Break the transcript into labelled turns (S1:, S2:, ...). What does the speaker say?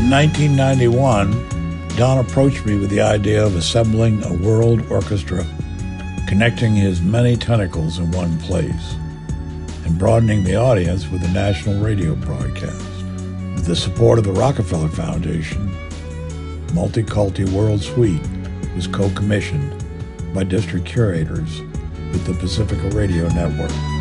S1: In 1991, Don approached me with the idea of assembling a world orchestra, connecting his many tentacles in one place, and broadening the audience with a national radio broadcast. With the support of the Rockefeller Foundation, Multiculti World Suite was co-commissioned by district curators with the Pacifica Radio Network.